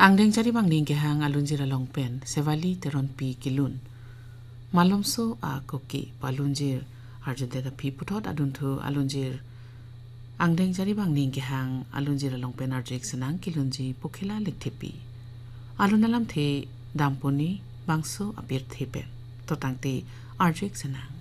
Angdeng cari bang ning kehang alun jira longpen sevali teron pi kilun. Malomso a koki palunjir arjun da pi putot adun thu alunjir. Angdeng cari bang ning kehang alun jira longpen arjik senang kilunji pukila liktepi. Alun alam the dampuni bangso apir thepen. Totang te arjik senang.